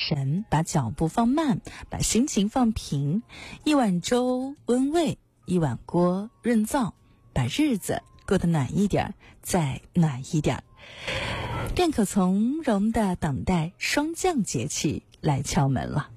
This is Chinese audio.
神，把脚步放慢，把心情放平。一碗粥温胃，一碗锅润燥，把日子过得暖一点，再暖一点，便可从容地等待霜降节气来敲门了。